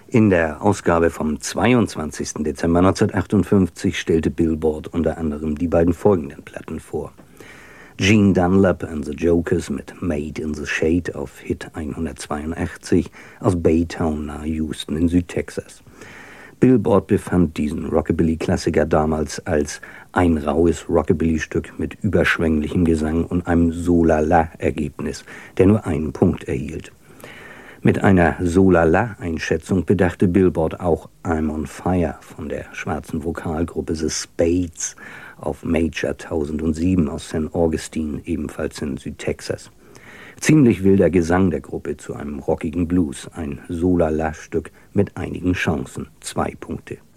In der Ausgabe vom 22. Dezember 1958 stellte Billboard unter anderem die beiden folgenden Platten vor. Gene Dunlap and the Jokers mit Made in the Shade auf Hit 182 aus Baytown nahe Houston in Südtexas. Billboard befand diesen Rockabilly-Klassiker damals als ein raues Rockabilly-Stück mit überschwänglichem Gesang und einem So-La-La-Ergebnis, der nur einen Punkt erhielt. Mit einer So-La-La-Einschätzung bedachte Billboard auch I'm on Fire von der schwarzen Vokalgruppe The Spades auf Major 1007 aus St. Augustine, ebenfalls in Südtexas. Ziemlich wilder Gesang der Gruppe zu einem rockigen Blues, ein So-La-La-Stück mit einigen Chancen, 2 Punkte.